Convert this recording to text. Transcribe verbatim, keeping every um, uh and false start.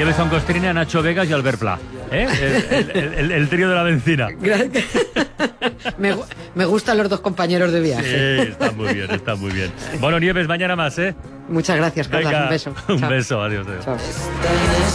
Nieves son Costrina, Nacho Vegas y Albert Pla. ¿Eh? El, el, el, el trío de la benzina. me, me gustan los dos compañeros de viaje. Sí, está muy bien, está muy bien. Bueno, Nieves, mañana más, ¿eh? Muchas gracias, Carlos. Un beso. Un Chao. beso, adiós. adiós. Chao.